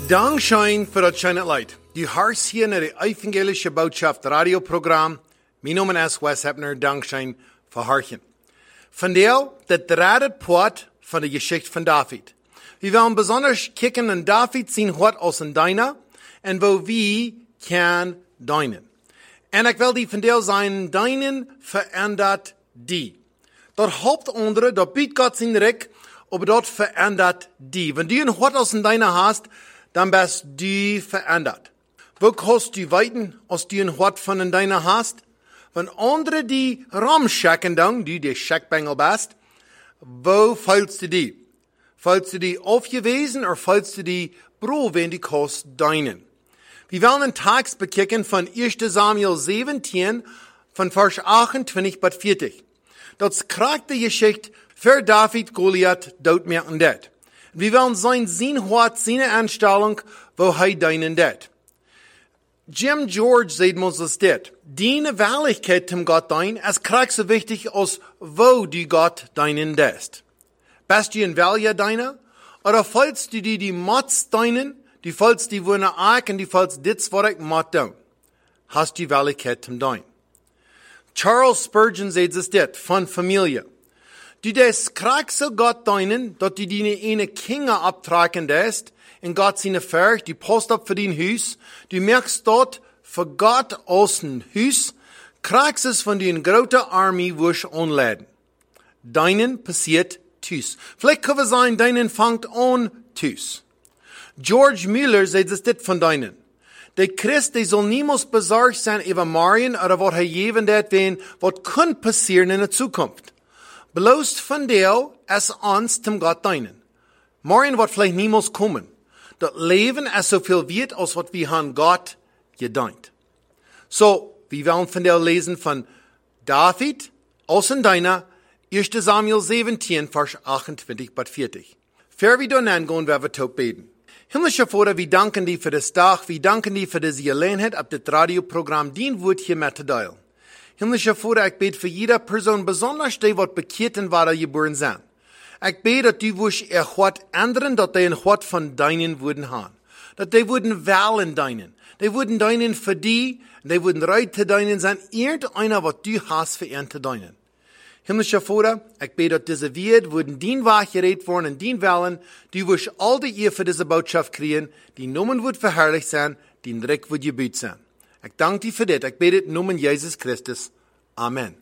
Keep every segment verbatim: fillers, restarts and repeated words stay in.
Dankschein für das schöne Leid. Du hörst hier in der evangelische Botschaft Radioprogramm. Mein Name ist Wes Heppner. Dankschein für Harchen. Von der, das dritte Part von der Geschichte von David. Wir wollen besonders kicken in David sehen, was aus in deiner und wo wir kann deinen. Und ich will die von der sein, deinen verändert die. Dort Hauptundere, dort bietet Gott sein Reck, aber dort verändert die. Wenn du ein Hort aus in deiner hast, dann bist du verändert. Wo kannst du weiten, als du ein Hort von in deiner hast? Wenn andere die rumschacken dann, du der Scheckbengel bist, wo fällst du die? Fällst du die aufgewesen oder fällst du die bro, wenn du kannst deinen? Wir wollen einen Text bekicken von erster Samuel siebzehn, von Vers achtundzwanzig bis vierzig. Dort kriegt die Geschichte für David Goliath dort mehr und das. Wir wollen sein sehen, hat seine Anstellung, wo er deinen das. Jim George sagt uns das das. Deine Wahrlichkeit zum Gott dein, es kriegt so wichtig aus, wo du Gott deinen das. Bist du ein Wähler deiner? Oder fällst du die, die Mats deinen? Die fällst die wohnen arg und die fällst dit, was ich mat down. Hast du Wahrlichkeit zum dein. Charles Spurgeon sagt es das, von Familie. Du des kriegst so Gott deinen, dass du deine eine Kinder abtragen lässt, in Gott seine Ferch, die Post ab für dein Haus, du merkst dort, für Gott aus dem Haus, kriegst es von den großen Armee, wo ich anladen. Deinen passiert tüs. Vielleicht kann es sein, deinen fangt an tüs. George Mueller sagt es dit von deinen. Der Christ, der soll niemals besorgt sein über Marien oder was er jeden dat wen, was kann passieren in der Zukunft. Bloß von der, es uns zum Gott deinen. Morgen wird vielleicht niemals kommen. Das Leben ist so viel wert, als was wir haben Gott gedient. So, wir wollen von der lesen von David, aus in deiner, erster Samuel siebzehn, Vers achtundzwanzig bis vierzig. Für wir dann gehen, werden wir tot beten. Himmlischer Vater, wir danken dir für das Tag, wir danken dir für diese Gelegenheit, ab das Radioprogramm, den Wort hier mitzuteilen. Himmlischer Vater, ich bete für jede Person, besonders die, die bekehrt und waren geboren sind. Ich bete, dass du wirst ihr Gott ändern, dass die ein Gott von deinen würden haben. Dass die würden wählen deinen. Die würden deinen für die, die würden reit zu deinen sein, irgendeiner, was du hast für ihn zu deinen. Himmlischer Vater, ich bete, dass diese Welt würden dien wachgerät worden und dien wählen, du wirst all die ihr für diese Botschaft kriegen, die Namen wird verherrlicht sein, die Dreck wird gebüht sein. Ich danke dir für das. Ich bete im Namen Jesus Christus. Amen.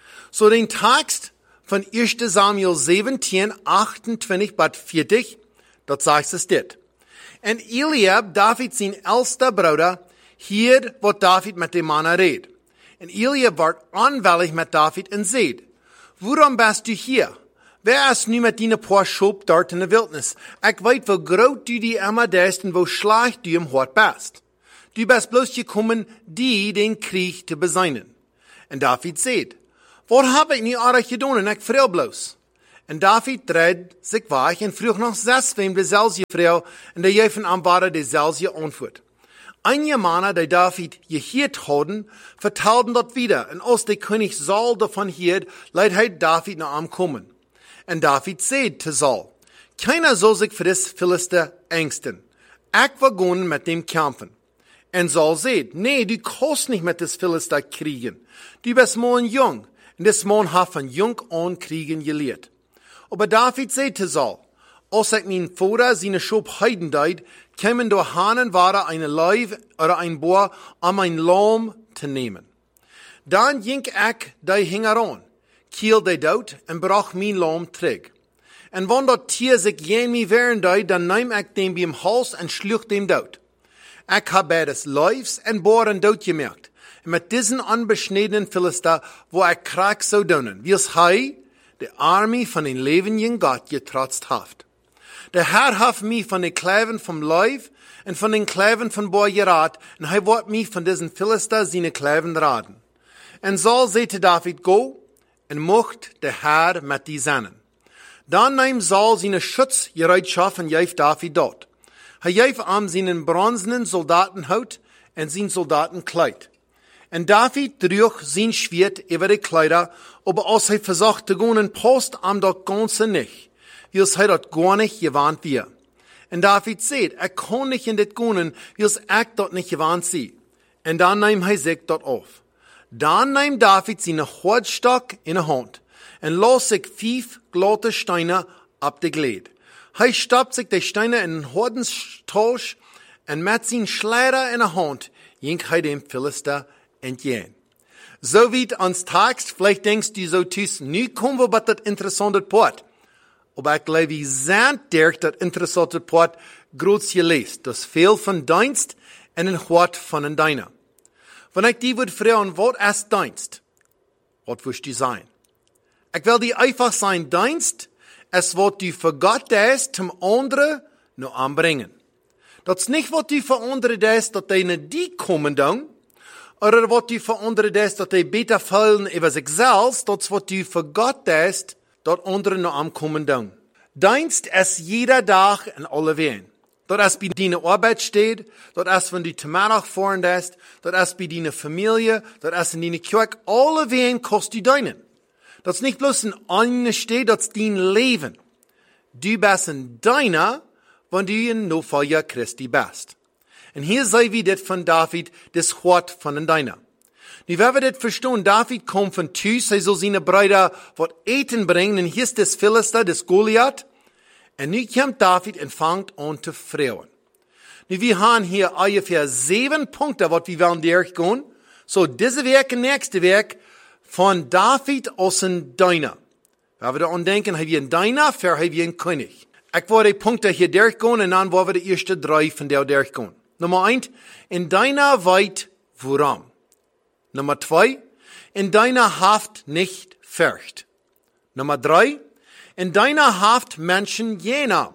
So den Text von erster Samuel siebzehn, achtundzwanzig bis vierzig, dort sagt es dit. Und Eliab, David sein älster Bruder, hier, was David mit dem Mann redet. Und Eliab war anwällig mit David und sagt, warum bist du hier? Wer ist nu mit deinen paar Schub dort in der Wildnis? Ich weiß, wo groß du die immer bist und wo schlecht du im Hort bist. Du bist bloß gekommen, die den Krieg zu beseinen. Und David sagt, was habe ich nicht euch getan und ich freu bloß? Und David dreht sich weich und frug noch sechs wem dieselbe Frau und der jefen am war dieselbe Antwort. Einige Männer, die David gehört hatten, vertelten dort wieder. Und als der König Saul davon hört, leidt er David nach ihm kommen. Und David sagt zu Saul, keiner soll sich für das Philister ängsten. Ich will gehen mit dem kämpfen. Und Saul sagt, nee, du kannst nicht mit das Philister kriegen. Du bist morgen jung. Und das Mann hat von jung an kriegen gelehrt. Aber David sagt zu Saul, als ich mein Vater seine Schub heiden deit, kämen durch Hahnen war eine Leib oder ein Bohr, um mein Lamm zu nehmen. Dann ging ich die Hingeran, kiel die dort und brach mein Lamm träg. Und wenn das Tier sich jen mir wehren deit, dann nehm ich den beim Hals und schlug dem dort. Ich hab beides Leibs und Bohren dort gemerkt. Und mit diesen unbeschnittenen Philister, wo ich krieg so dunnen, wie es hei, die Armee von den lebendigen Gott getrotzt haft. Der Herr hat mich von den Kleven vom Leib und von den Kleven von Bohr gerat, und er wird mich von diesen Philister seine Kleven raten. Und Saul sagte David, go, und mocht der Herr mit die seinen. Dann nahm Saul seine Schutzgereitschaft und gab David dort. Er gab ihm seinen bronzenen Soldatenhaut und sein Soldatenkleid. Und David trug sein Schwert über die Kleider, aber als er versuchte zu gehen, passt ihm das Ganze nicht, wie es er das gar nicht gewarnt wird. En David sagt, ik kon niet in dit konen, wils ik dat niet gewaan zie. En dan neemt hij zich dat af. Dan neemt David zijn hoordstok in de hand en los zich vijf glatte stenen op de gled. Hij stapt zich de stenen in een hoordenstoos en met zijn sleider in de hand jinkt hij dem Philister entgegen. So wie ans Text, vielleicht denkst du so thuis, nu komen we bij dat interessante poort. Aber ik glaube, wie zijn der dat interessante poort groot geleest. Dat is veel van dienst en een woord van een deiner. Wanneer ik die wil vragen, wat is dienst? Wat wil je zijn? Ik wil die einfach zijn dienst, is wat du voor God deed, zum anderen nou aanbrengen. Dat is niet wat du voor anderen deed, dat die naar die komen doen, oder wat du voor anderen deed, dat die beter vallen over zichzelf, dat is wat du voor God deed, dat anderen nou aankomen doen. Dienst is jeder dag en alle ween. Dat is bij die arbeid steht, dat is wenn du te middag voeren deed, dat is bij die familie, dat is in die kerk, alle ween kost du dienen. Dat is niet bloß een andere steed, dat is dien leven. Du bist een deiner, wanneer du een Nachfolger Christi bist. En hier sei wie dit van David, das woord van een deiner. Nu, wenn wir das verstehen, David kommt von thuis, hij zal zijn Brüder wat eten brengen, en hier ist das Philister, das Goliath. En nu kommt David en fangt an te freuen. Nu, wir haben hier ungefähr sieben Punkte, wat wir wollen durchgehen. So, diese Werk und nächste Werk von David als ein Diener. Wenn wir da an denken, haben wir einen Diener, für haben wir einen König. Ich werde die Punkte hier durchgehen, und dann wollen wir die ersten drei von der durchgehen. Nummer eins, in deiner weit woran. Nummer zwei, in deiner Haft nicht fürcht. Nummer drei, in deiner Haft Menschen jener.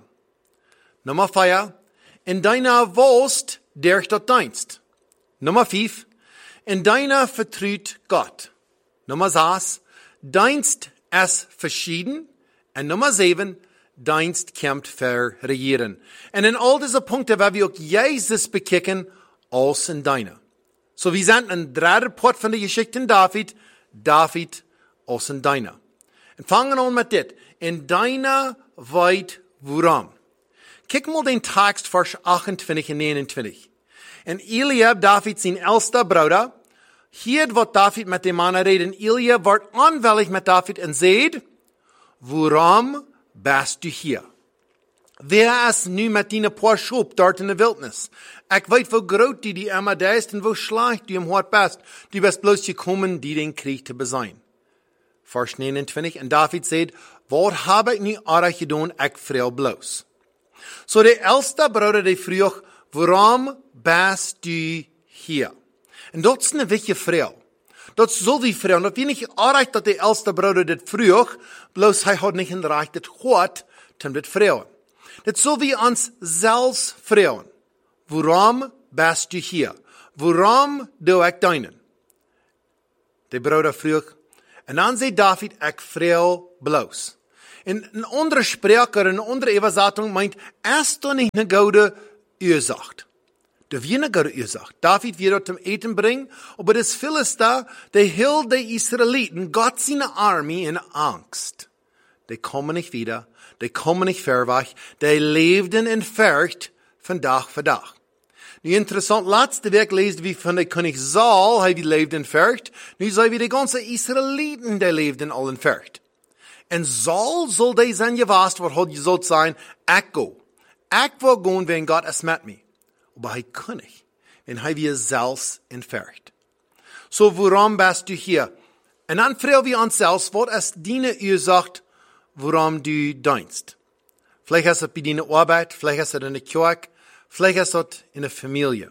Nummer vier, in deiner Wurst durch das Dienst. Nummer fünf, in deiner vertraut Gott. Nummer sechs, Dienst ist verschieden. Und Nummer sieben, Dienst kommt für regieren. Und in all diese Punkte werden wir auch Jesus bekicken als in deiner. So, wir sind ein dritter Part von der Geschichte in David, David als ein Deiner. Und fangen an mit dit. In deiner weit woran. Kijk mal den Text, Vers achtundzwanzig und neunundzwanzig. En Eliab, David zijn älster Bruder, hier wat David met dem Mann redet. En Eliab wordt aanwillig met David en zegt, waarom bist du hier? Wer is nu met die paar Schop dort in de wildnis? Ik weet hoe groot die die immer da ist en hoe schlecht du im Hort bist. Du bist bloß gekommen, die den Krieg te bezien. Vers neunundzwanzig. En David sagt, wat heb ik nu aardig gedaan, ik vreel bloos. So der älste Bruder, der vroeg, waarom bist du hier? En dat is een wichtige vraag. Dat is so die vraag. Dat weet niet aardig dat der älste Bruder dit vroeg, bloos hij had niet in recht het gehoord, om dit vragen. Dat is so wie ons zelfs vragen. Waarom bist du hier? Waarom doe ik dienen? Der Bruder vroeg, en dan zei David, ik vreel bloos. In een andere spreker, een andere Übersetzung meint, is er niet een goede Ursache. Er wie een goede Ursache. David wird dort zum Eten bringen, aber das Philister, die hield die Israeliten, Gott seine Armee in Angst. Die kommen nicht wieder, die kommen nicht verweg, die lebten in Furcht von Tag für Tag. Nu interessant, laatste week leesden we van de koning Saul, hij leefde in Furcht. Nu zijn we de ganze Israeliten, die leefden al in Furcht. En Saul zal die zijn gewaast, wat had gezegd zijn, ik go. Ik wil gaan, wenn Gott is met me. Maar hij kon niet, wenn hij weer zelfs in Furcht. So, waarom bist du hier? En dan vragen we ons zelfs, wat is die Ursache, waarom du dienst? Vielleicht is het bij die Arbeit, vielleicht is het in de kerk, vielleicht is het in de familie.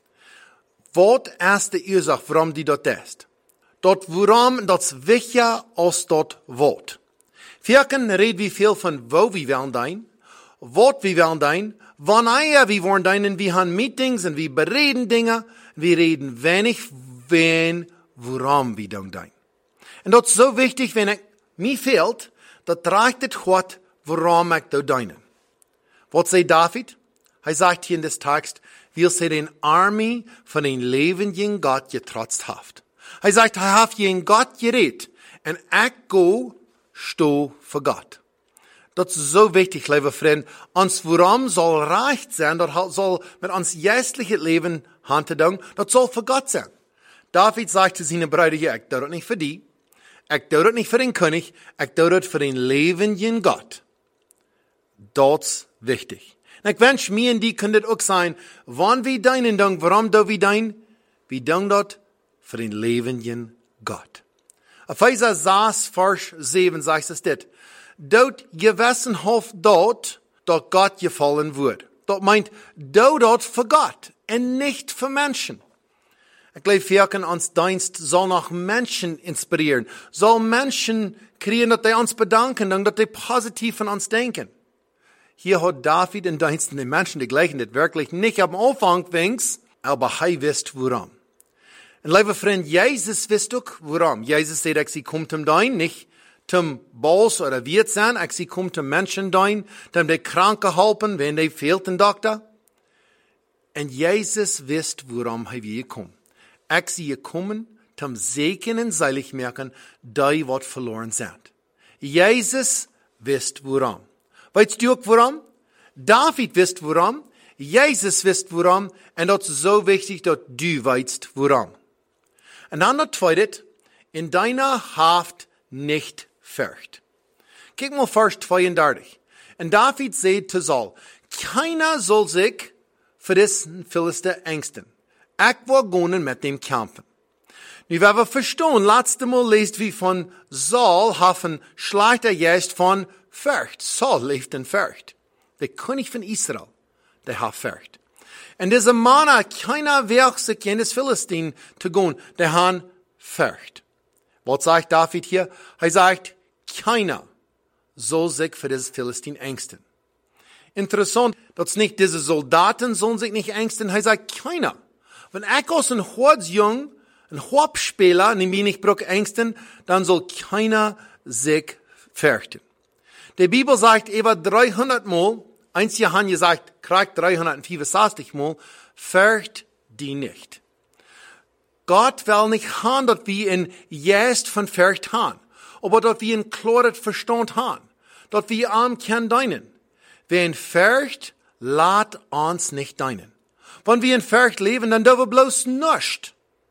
Wat is de Ursache, waarom du dat deed? Dat waarom, dat is wichtiger als dat wat. Vierken reden we veel van wo we willen zijn, wat we willen zijn, wanneer we willen zijn, en we hebben meetings en we bereden dingen, we reden weinig wen waarom we doen zijn. En dat is zo wichtig, wenn ik mij fehlt, dat draagt het God waarom ik doe dienen. Wat zei David? Hij zegt hier in des Text, wir sind den Armee von den lebendigen Gott getrotzt haft. Hij zegt, hij heeft je in Gott geredet, en ik go sto voor God. Das ist so wichtig, liebe Freunde. Uns woran soll reich sein, das soll mit uns geistliches Leben Hand zu tun, das soll für Gott sein. David sagt zu seinen Brüdern, ich tue das nicht für die, ich tue das nicht für den König, ich tue das für den lebenden Gott. Das ist wichtig. Und ich wünsche mir und die können das auch sein, wann wir deinen tun, warum tun wir dein? Wir tun das für den lebenden Gott. Epheser sechs, Vers sieben sagt es dit. Dort gewissen hof dort, dort Gott gefallen wird. Dort meint, do dort für Gott und nicht für Menschen. Ich glaube, wir können uns Dienst soll noch Menschen inspirieren. Soll Menschen kriegen, dass die uns bedanken, dass die positiv von uns denken. Hier hat David in Dienst den Menschen, die gleichen das wirklich nicht am Anfang wenigstens, aber er wisst warum. Und liebe Freund, Jesus wisst auch warum. Jesus sagt, sie kommt zum Dein, nicht zum Boss oder Wirt sein, sie kommt zum Menschen Dein, zum die Kranke helfen, wenn die fehlt den Doktor. Und Jesus wisst, warum er wir kommen. Ich sie kommen, zum Segen und seilig merken, die wat verloren sind. Jesus wisst warum. Weißt du auch warum? David wisst warum. Jesus wisst warum. Und das ist so wichtig, dass du weißt warum. Und dann das Zweite, in deiner Haft nicht fürcht. Kijk mal Vers zweiunddreißig. Und David sagt zu Saul, keiner soll sich für diesen Philister ängsten. Ich will gehen mit dem kämpfen. Nu, wenn wir verstehen, letztes Mal lest wie von Saul haben schlechter Geist von Furcht. Saul lebt in Furcht. Der König von Israel, der hat Furcht. Und diese Männer, keiner will sich in das Philistine zu gehen, der hat Furcht. Was sagt David hier? Er sagt, keiner soll sich für das Philistine ängsten. Interessant, dass nicht diese Soldaten sollen sich nicht ängsten, er sagt, keiner. Wenn ich als ein Hortsjung, ein Hauptspieler, nämlich nicht brauch ängsten, dann soll keiner sich fürchten. Die Bibel sagt über dreihundert Mal, eins Johannes sagt, kriegt dreihundertvierundsechzig Mal, fürcht die nicht. Gott will nicht haben, dass wir in Jest von Furcht haben, aber dass wir in klares Verstand haben, dass wir am können deinen. Wer in Furcht, lat uns nicht deinen. Wenn wir in Furcht leben, dann dürfen wir bloß nichts.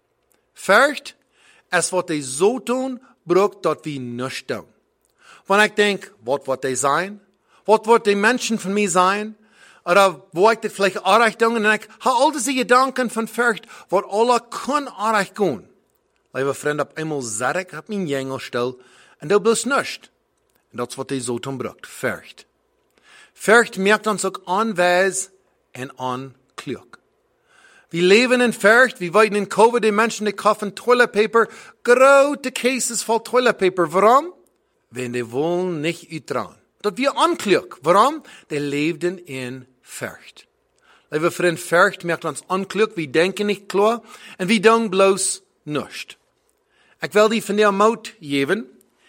Furcht, es wird die so tun, braucht, dass wir nichts tun. Wenn ich denke, was wird die sein? Was wird die Menschen von mir sein? Oder wo ich das vielleicht erreicht tun? Und ich habe all diese Gedanken von Furcht, was alle können erreicht gehen. Liebe Freunde, ab einmal sag ich, hab mein Jengel still, und du bloß nichts. Und das wird die so tun braucht. Furcht. Furcht merkt uns auch anweis und anklug. Wir leben in Furcht, wir weiden in Covid, die Menschen, die kaufen Toilet Paper, große Cases voll Toilet Paper. Warum? Wenn die wollen nicht utran. Dat wir anklug. Warum? Die lebten in Furcht. Liebe Freunde, Furcht merkt uns anklug, wir denken nicht klar, und wir tun bloß nichts. Ich will die von der Maut geben.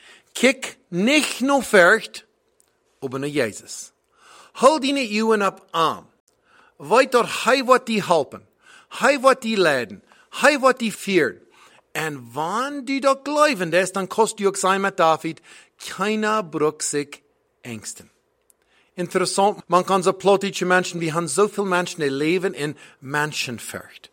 Kijk nicht nur Furcht, aber nur Jesus. Hol die Jungen ab arm. Weiter, hei wat die helpen. Hei wat die leiden. Hei wat die führen. Und wann die doch glauben, das, dann kostet du auch sein mit David, keiner braucht sich ängsten. Interessant, man kann so plotische Menschen, wir haben so viele Menschen, die leben in Menschenfurcht.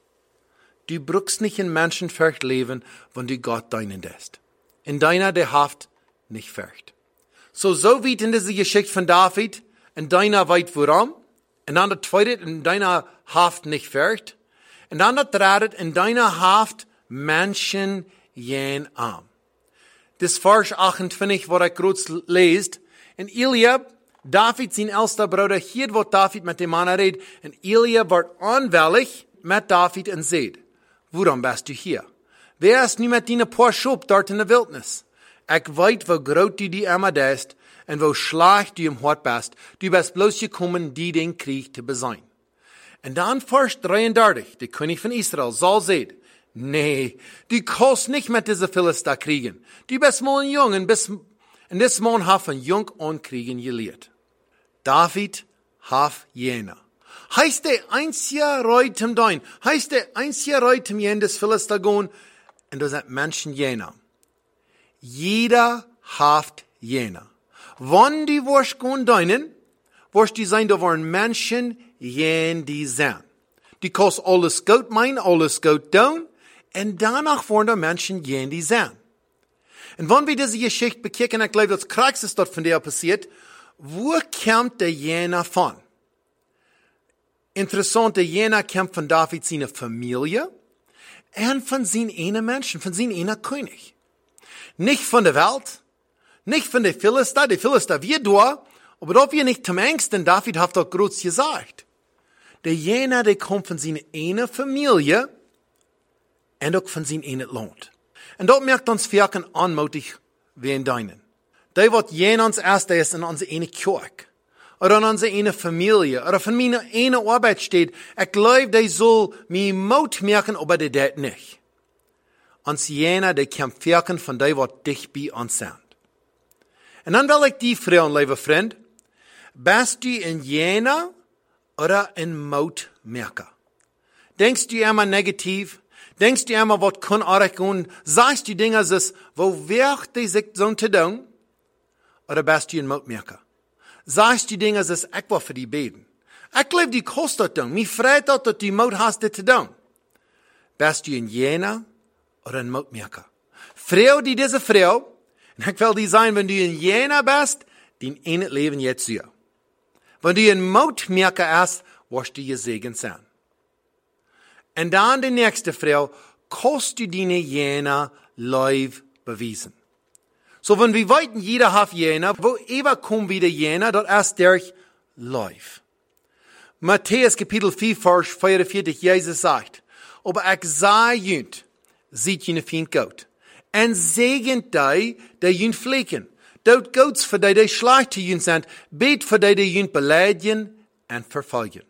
Du brauchst nicht in Menschenfurcht leben, wenn du Gott deinen lässt. In deiner, der Haft, nicht Furcht. So, so wie in dieser Geschichte von David, in deiner weit warum, und dann der zweite, in deiner Haft nicht Furcht, und dann der dritte, in deiner Haft Menschen jen arm. Das Vers achtundzwanzig, was ich kurz lest, in Eliab, David, sein älster Bruder, hier wird David mit dem Mann redet, und Eliab wird anwällig mit David und sagt, warum bist du hier? Wer ist nicht mit deinen paar Schub dort in der Wildnis? Ich weiß, wo groß du die immer bist, und wo schlecht du im Hort bist. Du bist bloß gekommen, die den Krieg zu besein. Und dann Vers dreiunddreißig, der König von Israel, Saul sagt, nee, du kannst nicht mit dieser Philister kriegen. Du bist mal ein Jung, und bist, und das Mann hat von Jung an kriegen gelehrt. David hat jener. Heißt der einzige Reutem dein, heißt der einzige Reutem jen des Philister gehen, und da sind Menschen jener. Jeder hat jener. Wann die wirst gehen deinen, wirst die sein, da waren Menschen, jen die sind. Die kost alles gut meinen, alles gut tun, und danach waren da Menschen, jen die sind. Und wenn wir diese Geschichte bekicken, ich glaube, das Kraxeste ist dort von der passiert, wo kommt der Jena von? Interessant, der Jena kommt von David seiner Familie und von seinen einen Menschen, von seinem einen König. Nicht von der Welt, nicht von den Philister, die Philister wir da, aber doch wir nicht zum Angst, denn David hat doch groß gesagt. Der Jena, der kommt von seiner einen Familie und auch von seinem einen Land. Und dort merkt uns Vierken anmutig wie in deinen. Der wird jenans erste ist in unserer eine Kirche. Oder in unserer eine Familie. Oder von meiner eine Arbeit steht. Ich glaube, der soll mich Mut merken, aber der das nicht. Uns jener, der kann Vierken von der wird dich bei uns sind. Und dann will ich die fragen, lieber Freund. Bist du in jener oder in Mut merken? Denkst du immer negativ? Denkst du immer, was kann ich tun? Sagst du Dinge, wo wird die sich so zu tun? Oder bist du ein Mutmerker? Sagst du Dinge, ich will für die beten. Ich glaube, die kostet das. Mich freut das, dass du Mut hast, das zu tun. Bist du ein Jener oder ein Mutmerker? Frau, die diese Frau, und ich will die sein, wenn du ein Jener bist, dein eines Leben jetzt so. Wenn du ein Mutmerker bist, wirst du gesegnet sein. Und dann die nächste Frau, kannst du deine Jener live beweisen. So, wenn wir weiten, jeder hat Jener, wo immer kommen wieder Jener, dort erst durch live. Matthäus Kapitel vier, Vers vierundvierzig, Jesus sagt, aber ich sah jünt, sieht jene Feind gut. Und segent die, die jünt fliegen. Dort Gottes für die, die schlecht zu jünt sind, bet für die, die jünt beleidigen und verfolgen.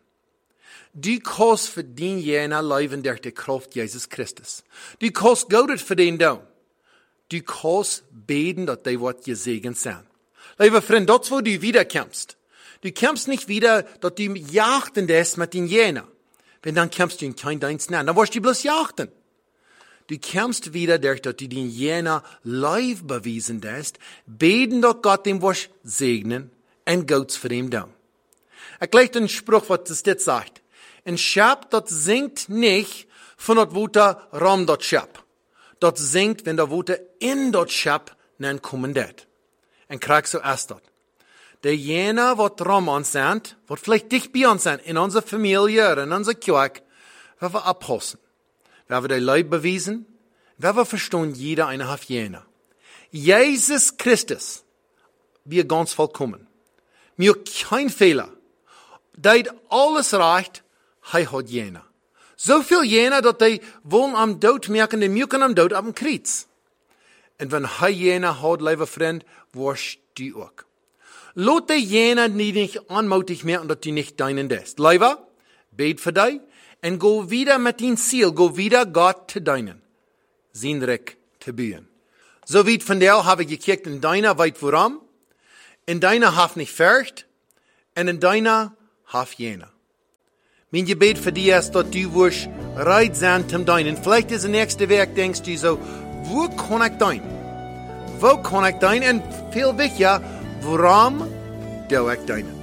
Du kannst für den jener leben durch die Kraft Jesus Christus. Du kannst Gott für den tun. Du kannst beten, dass die wird gesegnet sein. Lieber Freund, dort wo du wiederkommst. Du kommst nicht wieder, dass du jachten das mit den jener. Wenn dann kommst du in kein Dienst nein, dann wirst du bloß jachten. Du kommst wieder durch, dass du den jener live bewiesen hast, beten, dass Gott dem wirst segnen und Gott für den tun. Ich gleich den Spruch, was das jetzt sagt. Ein Schab, das singt nicht von dort, wo der Raum dort Schab. Das singt, wenn der Wote in dort Schab, nen kommen det. Und krieg so erst dort. Der jener, wat Raum uns sind, wat vielleicht dich bei uns sind, in unserer Familie, in unserer Kirche, werden wir abpassen. Werden wir die Leib bewiesen, werden wir verstehen, jeder eine hat jener. Jesus Christus, wir ganz vollkommen. Mir kein Fehler. Deit alles reicht, hij hat jener. So viel jener, dat die wollen am Dood merken, die merken am Dood am Kreuz. Und wenn hij jener hat, lieber Freund, wirst du auch. Laat die jener nicht anmutig merken, dat die nicht deinen ist. Lieber, bet für dich und go wieder mit dein Ziel, go wieder Gott zu deinen. Sein Reck zu bühen. So wie von der habe ich gekickt, in deiner weit voran, in deiner haf nicht fürcht, und in deiner haf jener. Mein Gebet für dich ist, dass du wirst reit sein zum Deinen. Vielleicht ist der nächste Weg, denkst du so, wo kann ich dein? Wo kann ich dein? Und viel wichtiger, warum do ich deinen?